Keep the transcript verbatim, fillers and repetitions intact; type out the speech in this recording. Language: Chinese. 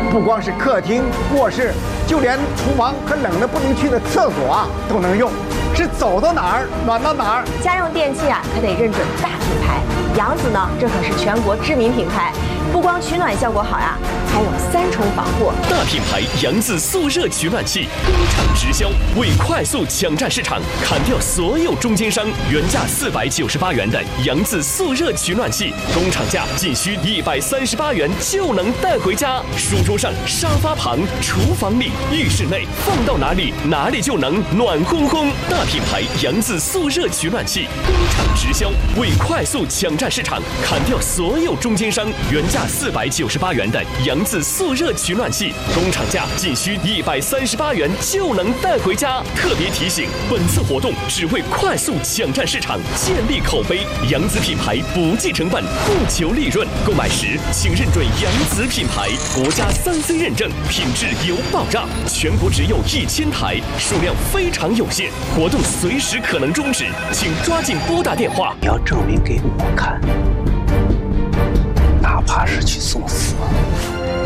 不光是客厅、卧室，就连厨房和冷的不能去的厕所啊都能用，是走到哪儿暖到哪儿。 家用电器啊，可得认准大品牌。扬子呢，这可是全国知名品牌，不光取暖效果好呀，还有三重防护。 大品牌扬子速热取暖器，工厂直销，为快速抢占市场，砍掉所有中间商。原价四百九十八元的扬子速热取暖器，工厂价仅需一百三十八元就能带回家。书桌上、沙发旁、厨房里、浴室内，放到哪里哪里就能暖烘烘。大品牌扬子速热取暖器，工厂直销，为快速抢占市场，砍掉所有中间商。原价四百九十八元的扬子速热取暖器，工厂价仅需一百三十八元就能带回家。特别提醒，本次活动只为快速抢占市场、建立口碑。扬子品牌不计成本，不求利润。购买时请认准扬子品牌，国家三 C 认证，品质有保障。全国只有一千台，数量非常有限，活动随时可能终止，请抓紧拨打电话。 你要证明给我看。